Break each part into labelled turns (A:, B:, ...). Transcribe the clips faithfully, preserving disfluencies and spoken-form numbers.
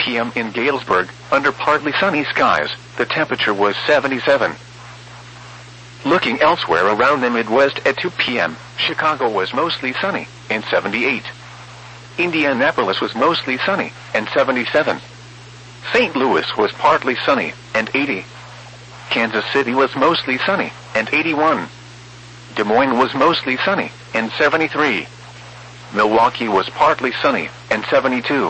A: p m in Galesburg, under partly sunny skies, the temperature was seventy-seven. Looking elsewhere around the Midwest at two p m, Chicago was mostly sunny, and seventy-eight. Indianapolis was mostly sunny, and seventy-seven. Saint Louis was partly sunny, and eighty. Kansas City was mostly sunny, and eighty-one. Des Moines was mostly sunny, and seventy-three. Milwaukee was partly sunny, and seventy-two.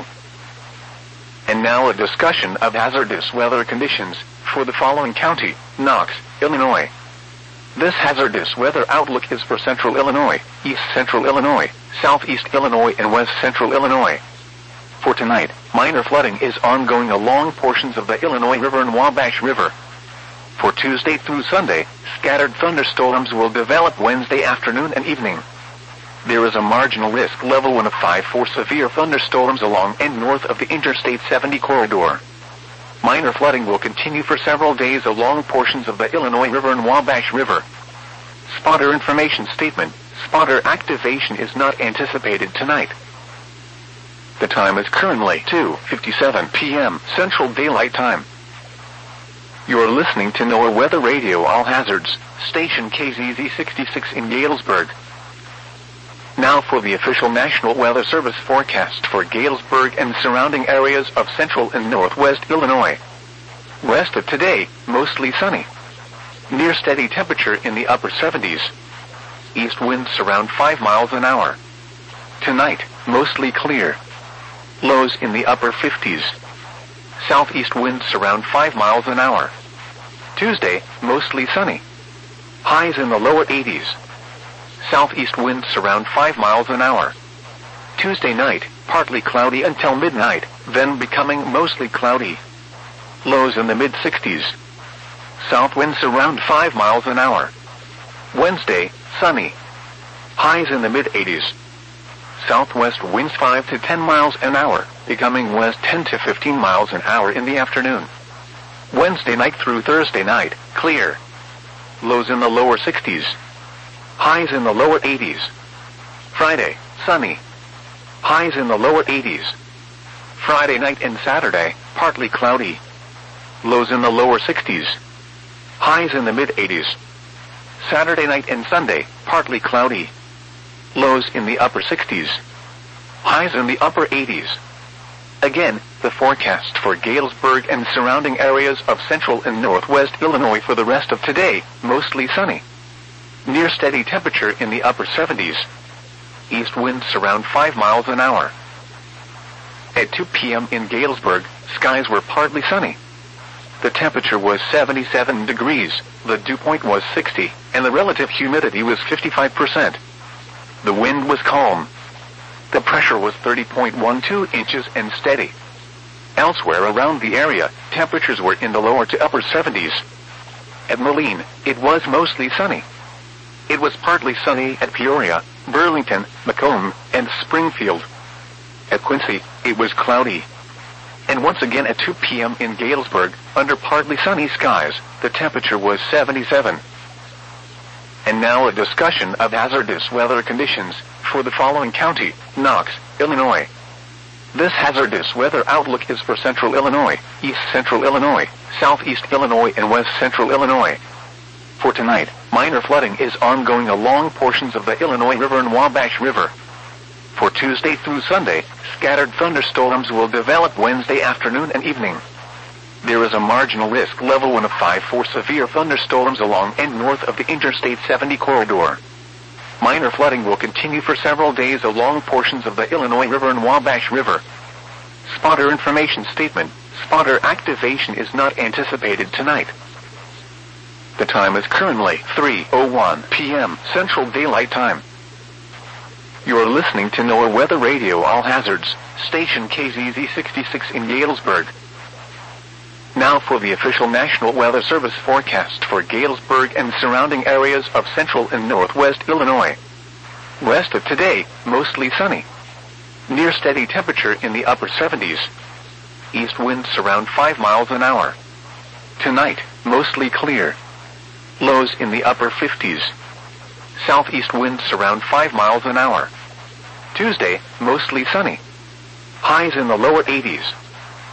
A: And now a discussion of hazardous weather conditions for the following county: Knox, Illinois. This hazardous weather outlook is for central Illinois, east central Illinois, southeast Illinois, and west central Illinois. For tonight, minor flooding is ongoing along portions of the Illinois River and Wabash River. For Tuesday through Sunday, scattered thunderstorms will develop Wednesday afternoon and evening. There is a marginal risk level one of five for severe thunderstorms along and north of the Interstate seventy corridor. Minor flooding will continue for several days along portions of the Illinois River and Wabash River. Spotter information statement: spotter activation is not anticipated tonight. The time is currently two fifty-seven p m Central Daylight Time. You are listening to NOAA Weather Radio All Hazards, station K Z Z sixty-six in Galesburg. Now for the official National Weather Service forecast for Galesburg and surrounding areas of central and northwest Illinois. Rest of today, mostly sunny. Near steady temperature in the upper seventies. East winds around five miles an hour. Tonight, mostly clear. Lows in the upper fifties. Southeast winds around five miles an hour. Tuesday, mostly sunny. Highs in the lower eighties. Southeast winds around five miles an hour. Tuesday night, partly cloudy until midnight, then becoming mostly cloudy. Lows in the mid sixties. South winds around five miles an hour. Wednesday, sunny. Highs in the mid eighties. Southwest winds five to ten miles an hour, becoming west ten to fifteen miles an hour in the afternoon. Wednesday night through Thursday night, clear. Lows in the lower sixties. Highs in the lower eighties. Friday, sunny. Highs in the lower eighties. Friday night and Saturday, partly cloudy. Lows in the lower sixties. Highs in the mid eighties. Saturday night and Sunday, partly cloudy. Lows in the upper sixties. Highs in the upper eighties. Again, the forecast for Galesburg and surrounding areas of central and northwest Illinois for the rest of today, mostly sunny. Near steady temperature in the upper seventies. East winds around five miles an hour. At two p m in Galesburg, skies were partly sunny. The temperature was seventy-seven degrees, the dew point was sixty, and the relative humidity was fifty-five percent. The wind was calm. The pressure was thirty point one two inches and steady. Elsewhere around the area, temperatures were in the lower to upper seventies. At Moline, it was mostly sunny. It was partly sunny at Peoria, Burlington, Macomb, and Springfield. At Quincy, it was cloudy. And once again at two p m in Galesburg, under partly sunny skies, the temperature was seventy-seven. And now a discussion of hazardous weather conditions for the following county: Knox, Illinois. This hazardous weather outlook is for central Illinois, east central Illinois, southeast Illinois, and west central Illinois. For tonight, minor flooding is ongoing along portions of the Illinois River and Wabash River. For Tuesday through Sunday, scattered thunderstorms will develop Wednesday afternoon and evening. There is a marginal risk level one of five for severe thunderstorms along and north of the Interstate seventy corridor. Minor flooding will continue for several days along portions of the Illinois River and Wabash River. Spotter information statement: spotter activation is not anticipated tonight. The time is currently three oh one p m Central Daylight Time. You are listening to NOAA Weather Radio All Hazards, station K Z Z sixty-six in Galesburg. Now for the official National Weather Service forecast for Galesburg and surrounding areas of central and northwest Illinois. Rest of today, mostly sunny. Near steady temperature in the upper seventies. East winds around five miles an hour. Tonight, mostly clear. Lows in the upper fifties. Southeast winds around five miles an hour. Tuesday, mostly sunny. Highs in the lower eighties.